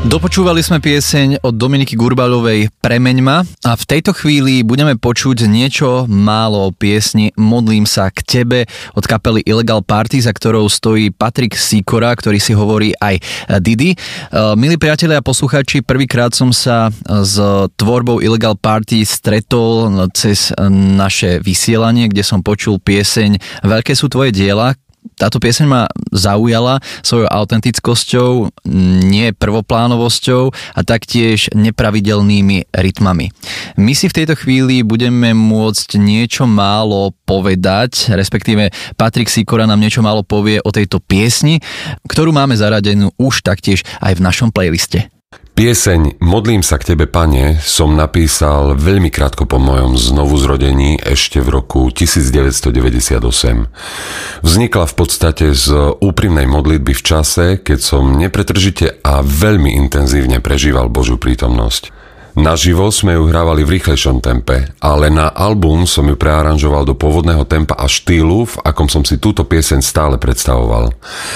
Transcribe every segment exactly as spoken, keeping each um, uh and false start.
Dopočúvali sme pieseň od Dominiky Gurbalovej Premeň ma a v tejto chvíli budeme počuť niečo málo o piesni Modlím sa k tebe od kapely Illegal Party, za ktorou stojí Patrik Sikora, ktorý si hovorí aj Didi. Milí priatelia a poslucháči, prvýkrát som sa s tvorbou Illegal Party stretol cez naše vysielanie, kde som počul pieseň Veľké sú tvoje diela. Táto pieseň ma zaujala svojou autentickosťou, nie prvoplánovosťou a taktiež nepravidelnými rytmami. My si v tejto chvíli budeme môcť niečo málo povedať, respektíve Patrik Sikora nám niečo málo povie o tejto piesni, ktorú máme zaradenú už taktiež aj v našom playliste. Pieseň Modlím sa k tebe, Pane, som napísal veľmi krátko po mojom znovuzrodení ešte v roku devätnásťstodeväťdesiatosem. Vznikla v podstate z úprimnej modlitby v čase, keď som nepretržite a veľmi intenzívne prežíval Božiu prítomnosť. Naživo sme ju hrávali v rýchlejšom tempe, ale na album som ju prearanžoval do pôvodného tempa a štýlu, v akom som si túto pieseň stále predstavoval.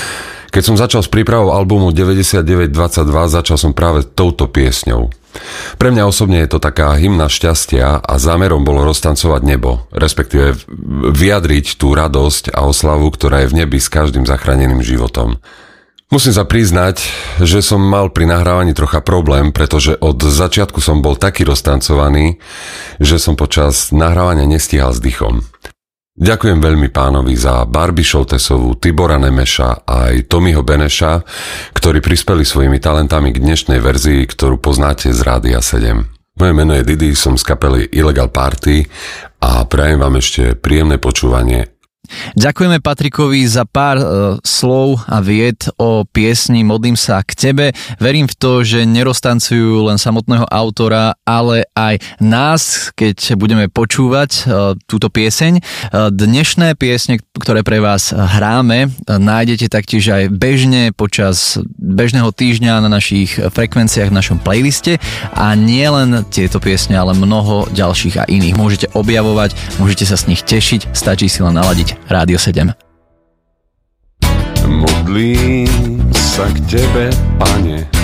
Keď som začal s prípravou albumu deväťdesiatdeväť dvadsaťdva, začal som práve touto piesňou. Pre mňa osobne je to taká hymna šťastia a zámerom bolo roztancovať nebo, respektíve vyjadriť tú radosť a oslavu, ktorá je v nebi s každým zachráneným životom. Musím sa priznať, že som mal pri nahrávaní trocha problém, pretože od začiatku som bol taký roztancovaný, že som počas nahrávania nestíhal s dychom. Ďakujem veľmi pánovi za Barbie Šoltesovú, Tibora Nemeša a aj Tomiho Beneša, ktorí prispeli svojimi talentami k dnešnej verzii, ktorú poznáte z Rádia sedem. Moje meno je Didi, som z kapely Illegal Party a prajem vám ešte príjemné počúvanie. Ďakujeme Patrikovi za pár e, slov a vied o piesni Modlím sa k tebe. Verím v to, že neroztancujú len samotného autora, ale aj nás, keď budeme počúvať e, túto pieseň. E, dnešné piesne, ktoré pre vás hráme, e, nájdete taktiež aj bežne počas bežného týždňa na našich frekvenciách v našom playliste a nie len tieto piesne, ale mnoho ďalších a iných. Môžete objavovať, môžete sa z nich tešiť, stačí si len naladiť Rádio sedem. Modlím sa k tebe, Pane,